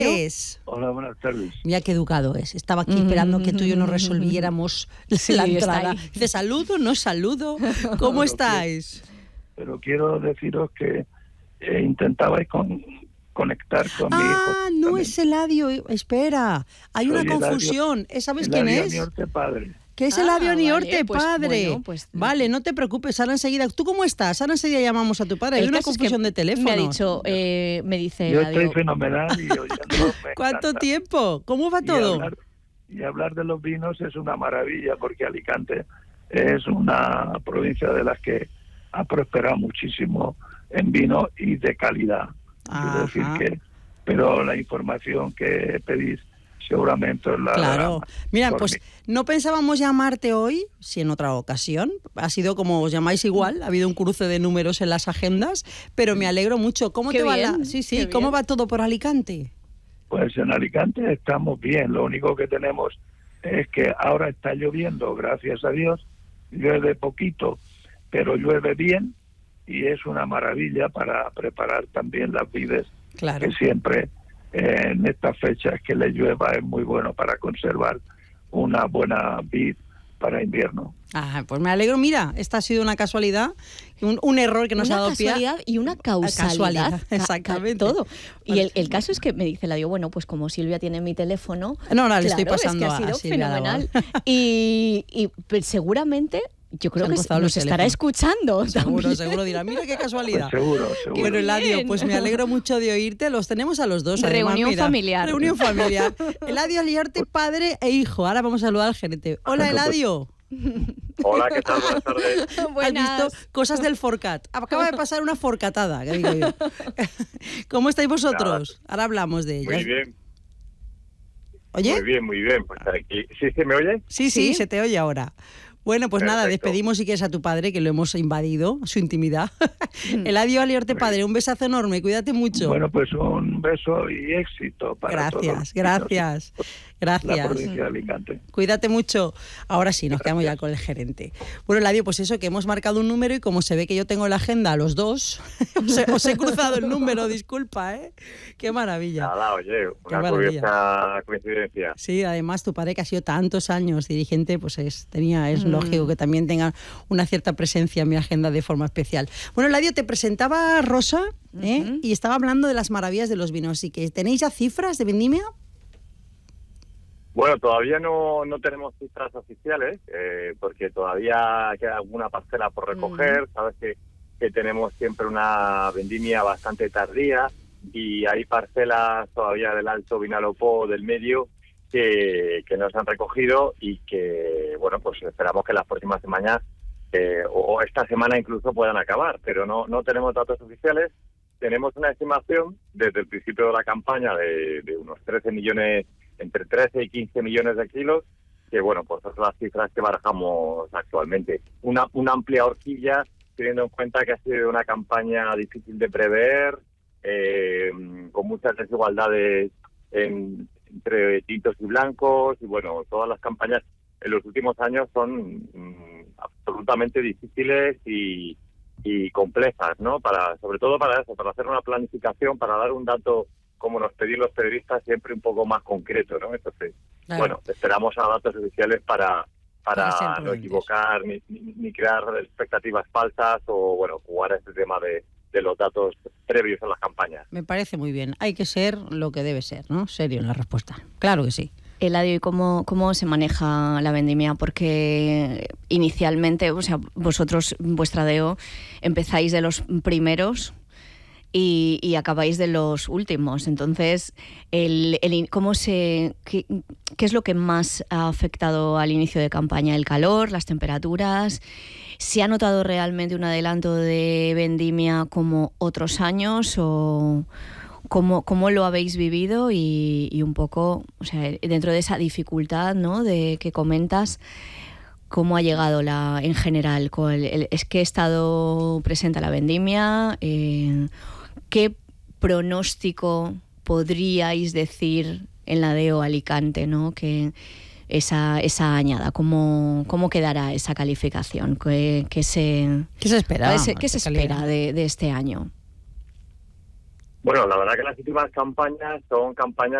Hola, buenas tardes. Mira qué educado es. Estaba aquí esperando que tú y yo nos resolviéramos la entrada. Dice, ¿saludo? ¿No saludo? ¿Cómo estáis? Pero quiero deciros que intentabais conectar con mi hijo. Ah, no también. es Eladio. Espera, hay Soy una confusión. ¿Sabes quién Eladio es? Niorte, padre. Que es Eladio Niorte, pues, padre. Bueno, pues, vale, no te preocupes, ahora enseguida. ¿Tú cómo estás? Ahora enseguida llamamos a tu padre. Hay una confusión de teléfono. Me ha dicho, me dice Yo Eladio. estoy fenomenal y oyendo me ¿Cuánto encanta. tiempo? ¿Cómo va todo? Y hablar de los vinos es una maravilla, porque Alicante es una provincia de las que ha prosperado muchísimo en vino y de calidad. Quiero decir pero la información que pedís seguramente es la... Claro. Mira, pues no pensábamos llamarte hoy, si en otra ocasión. Ha sido como os llamáis igual, ha habido un cruce de números en las agendas, pero me alegro mucho. ¿Cómo te va ¿cómo va todo por Alicante? Pues en Alicante estamos bien. Lo único que tenemos es que ahora está lloviendo, gracias a Dios. Llueve poquito, pero llueve bien y es una maravilla para preparar también las vides, que siempre en estas fechas que le llueva es muy bueno para conservar una buena vid para invierno. Pues me alegro. Mira, esta ha sido una casualidad, un error que nos ha dado pie. Una casualidad y una causalidad. Exactamente. Todo. Y el caso es que me dice Eladio, bueno, pues como Silvia tiene mi teléfono... No, le estoy pasando es que ha sido a Silvia fenomenal. Y pues, seguramente... Yo creo que nos estará escuchando. Seguro dirá, mira qué casualidad. Pues seguro. Bueno, Eladio, pues me alegro mucho de oírte. Los tenemos a los dos. Reunión familiar. Eladio Niorte, padre e hijo. Ahora vamos a saludar al gerente. Hola, Eladio. Hola, ¿qué tal? Buenas tardes. ¿Has visto? Cosas del Forcat. Acaba de pasar una forcatada, que digo yo. ¿Cómo estáis vosotros? Ahora hablamos de ellas. Muy bien. ¿Oye? Muy bien. Pues aquí. ¿Sí, me oye? Sí, se te oye ahora. Bueno, pues Perfecto. Nada, despedimos si quieres a tu padre, que lo hemos invadido, su intimidad. Eladio Niorte, padre, un besazo enorme, cuídate mucho. Bueno, pues un beso y éxito para todos. Gracias. La provincia de Alicante. Cuídate mucho. Ahora sí, nos quedamos ya con el gerente. Bueno, Eladio, pues eso, que hemos marcado un número y como se ve que yo tengo la agenda a los dos, os he cruzado el número, disculpa, ¿eh? Qué maravilla. Nada, oye, una curiosa coincidencia. Sí, además tu padre, que ha sido tantos años dirigente, pues es lógico que también tenga una cierta presencia en mi agenda de forma especial. Bueno, Eladio, te presentaba Rosa, y estaba hablando de las maravillas de los vinos. ¿Y que tenéis ya cifras de vendimia? Bueno, todavía no tenemos cifras oficiales, porque todavía queda alguna parcela por recoger. Sabes que tenemos siempre una vendimia bastante tardía y hay parcelas todavía del Alto Vinalopó, del medio, que no se han recogido y que, bueno, pues esperamos que las próximas semanas o esta semana incluso puedan acabar, pero no tenemos datos oficiales. Tenemos una estimación desde el principio de la campaña de unos 13 millones, entre 13 y 15 millones de kilos, que bueno, pues son las cifras que barajamos actualmente. Una amplia horquilla, teniendo en cuenta que ha sido una campaña difícil de prever, con muchas desigualdades entre tintos y blancos, y bueno, todas las campañas en los últimos años son absolutamente difíciles y complejas, ¿no? Sobre todo para eso, para hacer una planificación, para dar un dato, como nos pedían los periodistas, siempre un poco más concreto, ¿no? Entonces, bueno, esperamos a datos oficiales para no equivocar ni crear expectativas falsas o, bueno, jugar a este tema de los datos previos a las campañas. Me parece muy bien. Hay que ser lo que debe ser, ¿no? Serio en la respuesta. Claro que sí. Eladio, ¿y cómo se maneja la vendimia? Porque inicialmente, o sea, vosotros, vuestra DEO, empezáis de los primeros y acabáis de los últimos. Entonces, ¿qué es lo que más ha afectado al inicio de campaña? ¿El calor, las temperaturas? ¿Se ha notado realmente un adelanto de vendimia como otros años o...? ¿Cómo lo habéis vivido y un poco, o sea, dentro de esa dificultad, ¿no?, de que comentas, cómo ha llegado en general? ¿Es que he estado presente a la vendimia? ¿Qué pronóstico podríais decir en la DEO Alicante, ¿no?, que esa añada? ¿Cómo quedará esa calificación? ¿Qué se espera? ¿Qué se espera de este año? Bueno, la verdad que las últimas campañas son campañas